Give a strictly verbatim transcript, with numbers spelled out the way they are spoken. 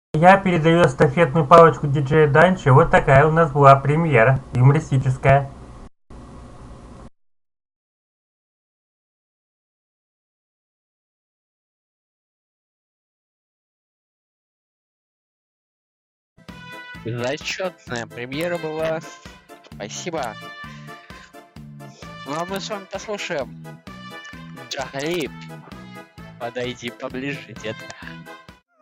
Я передаю эстафетную палочку диджею Данчи. Вот такая у нас была премьера юмористическая. Зачетная премьера была. Спасибо. Ну а мы с вами послушаем Джахалип. Подойди поближе, детка.